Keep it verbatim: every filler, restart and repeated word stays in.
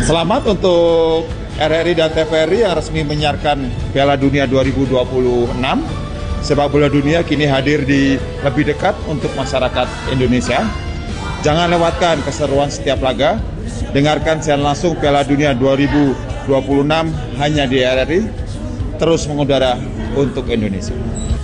Selamat untuk R R I dan T V R I yang resmi menyiarkan Piala Dunia dua ribu dua puluh enam. Sepak bola dunia kini hadir di lebih dekat untuk masyarakat Indonesia. Jangan lewatkan keseruan setiap laga. Dengarkan siaran langsung Piala Dunia dua ribu dua puluh enam hanya di R R I. Terus mengudara untuk Indonesia.